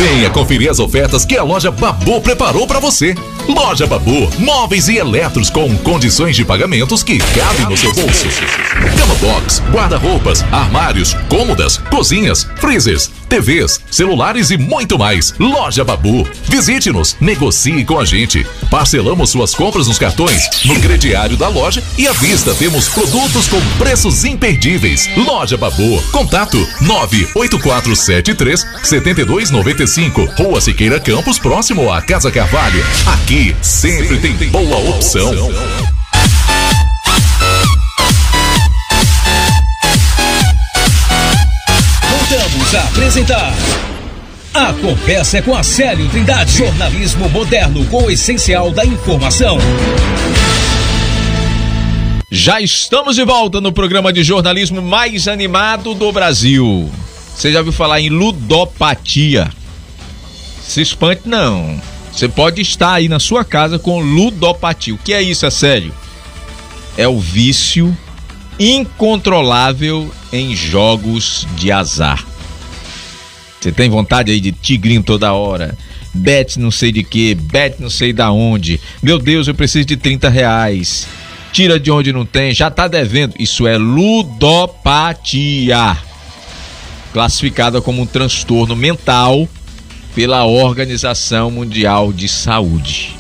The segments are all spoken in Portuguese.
Venha conferir as ofertas que a loja Babu preparou para você. Loja Babu, móveis e eletros com condições de pagamentos que cabem no seu bolso. Cama box, guarda-roupas, armários, cômodas, cozinhas, freezers, TVs, celulares e muito mais. Loja Babu. Visite-nos, negocie com a gente. Parcelamos suas compras nos cartões, no crediário da loja e à vista temos produtos com preços imperdíveis. Loja Babu. Contato 98473-7295. Rua Siqueira Campos, próximo à Casa Carvalho. Aqui sempre tem boa opção. Voltamos a apresentar A Conversa é com a Célio Trindade. Jornalismo moderno com o essencial da informação. Já estamos de volta no programa de jornalismo mais animado do Brasil. Você já ouviu falar em ludopatia? Se espante não. Você pode estar aí na sua casa com ludopatia. O que é isso, é sério? É o vício incontrolável em jogos de azar. Você tem vontade aí de tigrinho toda hora, bet não sei de que, bet não sei da onde. Meu Deus, eu preciso de R$30. Tira de onde não tem, já tá devendo. Isso é ludopatia, classificada como um transtorno mental pela Organização Mundial de Saúde.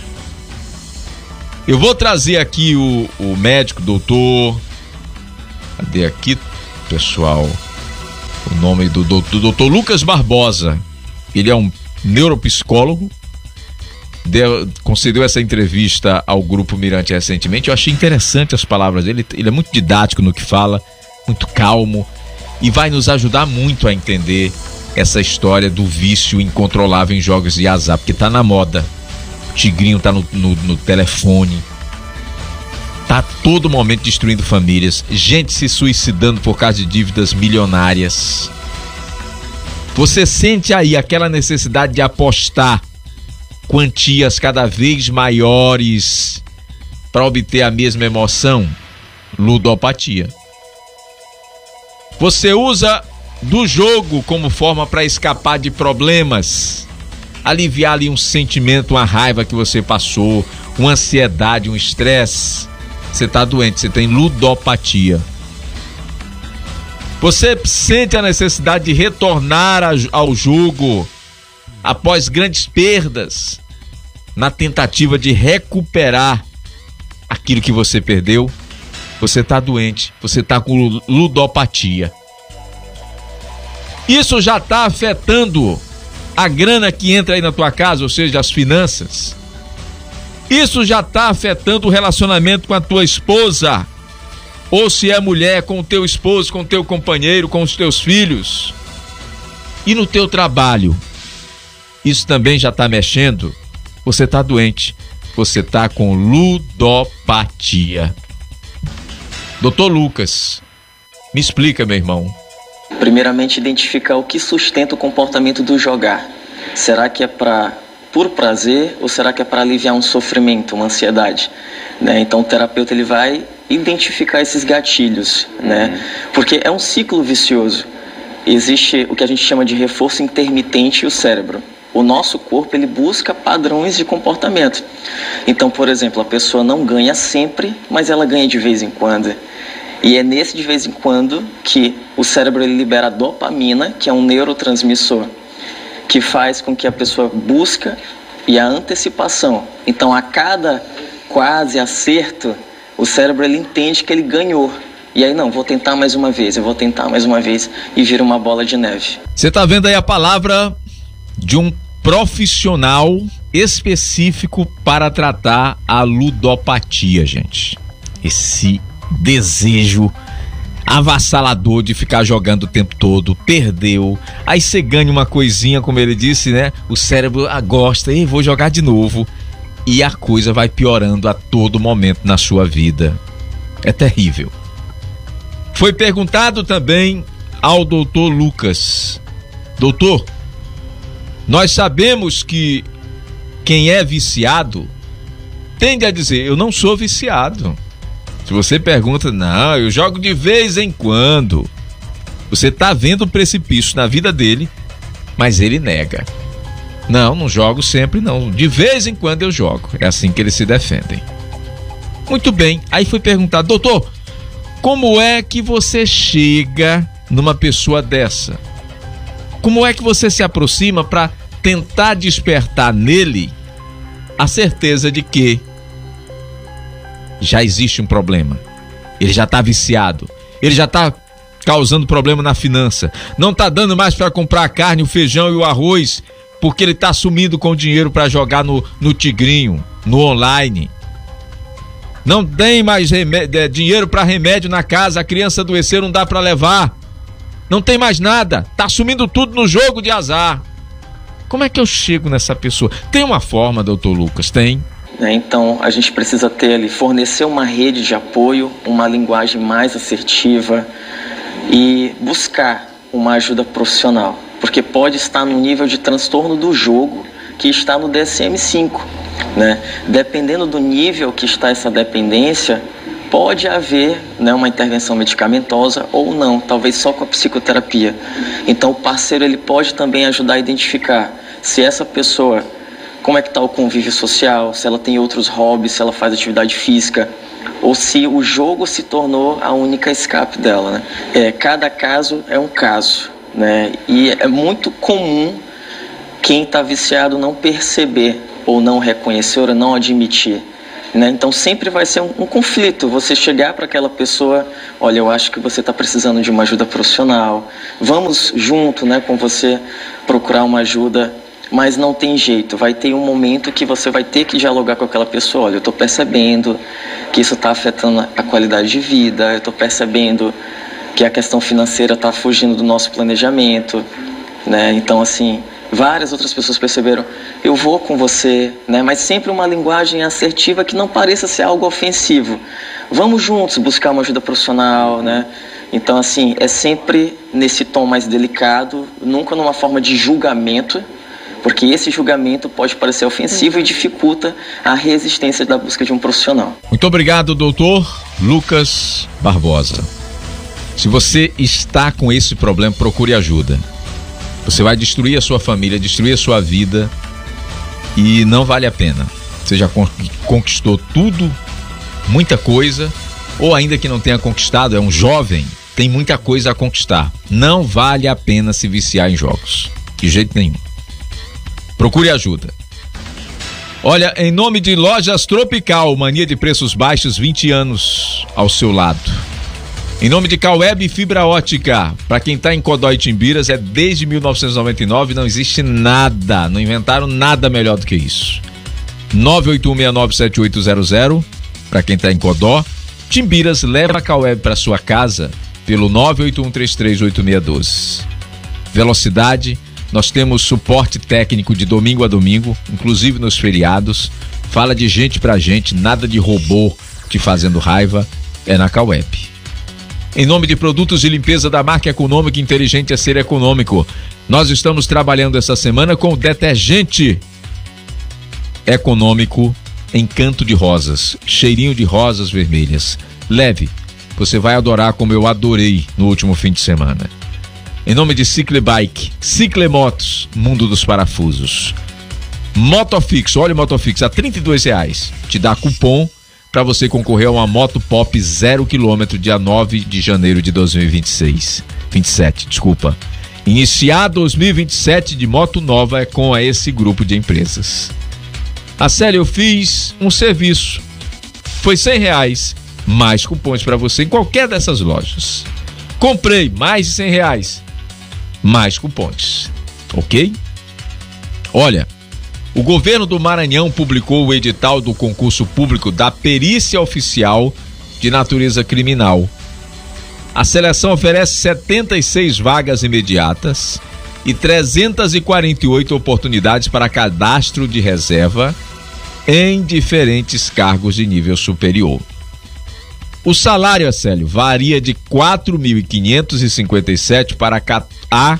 Eu vou trazer aqui o médico, doutor. Cadê aqui, pessoal? O nome do doutor Lucas Barbosa. Ele é um neuropsicólogo. Concedeu essa entrevista ao Grupo Mirante recentemente. Eu achei interessante as palavras dele. Ele é muito didático no que fala, muito calmo, e vai nos ajudar muito a entender essa história do vício incontrolável em jogos de azar, porque tá na moda. O tigrinho tá no telefone, tá a todo momento destruindo famílias, gente se suicidando por causa de dívidas milionárias. Você sente aí aquela necessidade de apostar quantias cada vez maiores para obter a mesma emoção? Ludopatia. Você usa do jogo como forma para escapar de problemas, aliviar ali um sentimento, uma raiva que você passou, uma ansiedade, um estresse. Você está doente, você tem ludopatia. Você sente a necessidade de retornar ao jogo após grandes perdas, na tentativa de recuperar aquilo que você perdeu. Você está doente, você está com ludopatia. Isso já está afetando a grana que entra aí na tua casa, ou seja, as finanças. Isso já está afetando o relacionamento com a tua esposa, ou se é mulher, com o teu esposo, com o teu companheiro, com os teus filhos. E no teu trabalho, isso também já está mexendo. Você está doente, você está com ludopatia. Doutor Lucas, me explica, meu irmão. Primeiramente, identificar o que sustenta o comportamento do jogar. Será que é por prazer ou será que é para aliviar um sofrimento, uma ansiedade? Né? Então o terapeuta ele vai identificar esses gatilhos, né? Porque é um ciclo vicioso. Existe o que a gente chama de reforço intermitente e o cérebro. O nosso corpo ele busca padrões de comportamento. Então, por exemplo, a pessoa não ganha sempre, mas ela ganha de vez em quando. E é nesse de vez em quando que o cérebro ele libera a dopamina, que é um neurotransmissor, que faz com que a pessoa busca e a antecipação. Então, a cada quase acerto, o cérebro ele entende que ele ganhou. E aí, não, vou tentar mais uma vez, eu vou tentar mais uma vez, e vira uma bola de neve. Você tá vendo aí a palavra de um profissional específico para tratar a ludopatia, gente. Esse desejo avassalador de ficar jogando o tempo todo, perdeu, aí você ganha uma coisinha, como ele disse, né? O cérebro gosta, e vou jogar de novo, e a coisa vai piorando a todo momento na sua vida. É terrível. Foi perguntado também ao doutor Lucas: doutor, nós sabemos que quem é viciado tende a dizer, eu não sou viciado. Se você pergunta, não, eu jogo de vez em quando. Você está vendo um precipício na vida dele Mas ele nega. Não jogo sempre não. De vez em quando eu jogo. É assim que eles se defendem. Muito bem. Aí fui perguntar, doutor, como é que você chega numa pessoa dessa? Como é que você se aproxima para tentar despertar nele a certeza de que já existe um problema? Ele já está viciado. Ele já está causando problema na finança. Não está dando mais para comprar a carne, o feijão e o arroz, porque ele está sumindo com o dinheiro para jogar no Tigrinho, no online. Não tem mais dinheiro para remédio na casa, a criança adoecer, não dá para levar. Não tem mais nada, tá sumindo tudo no jogo de azar. Como é que eu chego nessa pessoa? Tem uma forma, doutor Lucas? Tem. Então a gente precisa ter ali, fornecer uma rede de apoio, uma linguagem mais assertiva e buscar uma ajuda profissional, porque pode estar no nível de transtorno do jogo que está no DSM-5, né? Dependendo do nível que está essa dependência, pode haver, né, uma intervenção medicamentosa ou não, talvez só com a psicoterapia. Então o parceiro ele pode também ajudar a identificar se essa pessoa, como é que está o convívio social, se ela tem outros hobbies, se ela faz atividade física, ou se o jogo se tornou a única escape dela, né? Cada caso é um caso, né? E é muito comum quem está viciado não perceber, ou não reconhecer, ou não admitir, né? Então sempre vai ser um conflito, você chegar para aquela pessoa, olha, eu acho que você está precisando de uma ajuda profissional, vamos junto, né, com você procurar uma ajuda, mas não tem jeito, vai ter um momento que você vai ter que dialogar com aquela pessoa, olha, eu estou percebendo que isso está afetando a qualidade de vida, eu estou percebendo que a questão financeira está fugindo do nosso planejamento, né? Então assim, várias outras pessoas perceberam, eu vou com você, né? Mas sempre uma linguagem assertiva que não pareça ser algo ofensivo. Vamos juntos buscar uma ajuda profissional, né? Então assim, é sempre nesse tom mais delicado, nunca numa forma de julgamento, porque esse julgamento pode parecer ofensivo e dificulta a resistência da busca de um profissional. Muito obrigado, doutor Lucas Barbosa. Se você está com esse problema, procure ajuda. Você vai destruir a sua família, destruir a sua vida e não vale a pena. Você já conquistou tudo, muita coisa, ou ainda que não tenha conquistado, é um jovem, tem muita coisa a conquistar. Não vale a pena se viciar em jogos, de jeito nenhum. Procure ajuda. Olha, em nome de Lojas Tropical, mania de preços baixos, 20 anos ao seu lado. Em nome de Caueb Fibra Ótica, para quem está em Codó e Timbiras, é desde 1999, não existe nada, não inventaram nada melhor do que isso. 981697800, para quem está em Codó. Timbiras, leva a Caueb para sua casa pelo 981338612. Velocidade, nós temos suporte técnico de domingo a domingo, inclusive nos feriados. Fala de gente pra gente, nada de robô te fazendo raiva, é na Caueb. Em nome de produtos de limpeza da marca Econômica, inteligente é ser econômico. Nós estamos trabalhando essa semana com o detergente econômico Encanto de Rosas, cheirinho de rosas vermelhas. Leve, você vai adorar como eu adorei no último fim de semana. Em nome de Ciclebike, Ciclemotos, mundo dos parafusos. Motofix, olha o Motofix, a R$32. Te dá cupom para você concorrer a uma moto pop 0 km, dia 9 de janeiro de 2027, desculpa. Iniciar 2027 de moto nova é com esse grupo de empresas. A Célia, eu fiz um serviço, foi R$100, mais cupons para você em qualquer dessas lojas. Comprei, mais de R$100, mais cupons, ok? Olha, o governo do Maranhão publicou o edital do concurso público da perícia oficial de natureza criminal. A seleção oferece 76 vagas imediatas e 348 oportunidades para cadastro de reserva em diferentes cargos de nível superior. O salário, Acélio, varia de R$ 4.557 para a R$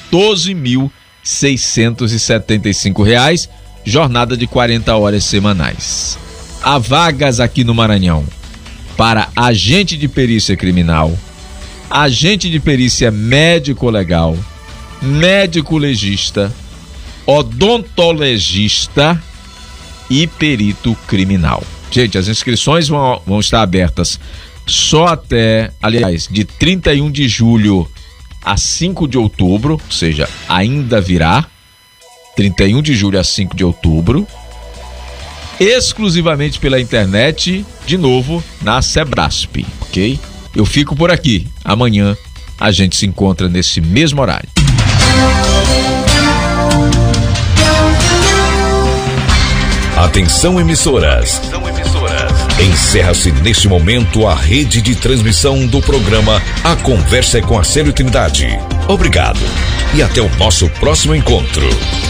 14.675, jornada de 40 horas semanais. Há vagas aqui no Maranhão para agente de perícia criminal, agente de perícia médico-legal, médico legista, odontologista e perito criminal. Gente, as inscrições vão estar abertas só até, aliás, de 31 de julho a 5 de outubro, ou seja, ainda virá, 31 de julho a 5 de outubro, exclusivamente pela internet, de novo, na Sebrasp, ok? Eu fico por aqui. Amanhã a gente se encontra nesse mesmo horário. Atenção, emissoras. Encerra-se neste momento a rede de transmissão do programa A Conversa é com a Célio Trindade. Obrigado e até o nosso próximo encontro.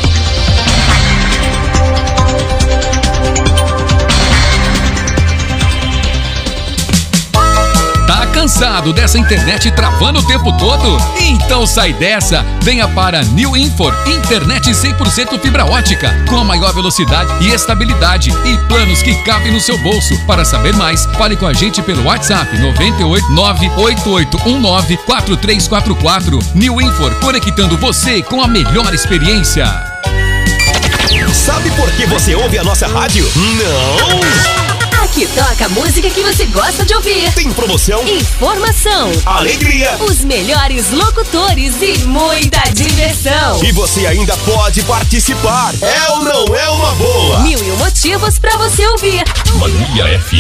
Cansado dessa internet travando o tempo todo? Então sai dessa, venha para New Infor, internet 100% fibra ótica, com a maior velocidade e estabilidade e planos que cabem no seu bolso. Para saber mais, fale com a gente pelo WhatsApp 989-8819-4344. New Infor, conectando você com a melhor experiência. Sabe por que você ouve a nossa rádio? Não! Aqui toca a música que você gosta de ouvir. Tem promoção, informação, alegria, os melhores locutores e muita diversão. E você ainda pode participar. É ou não é uma boa? 1001 motivos pra você ouvir. Mania FM.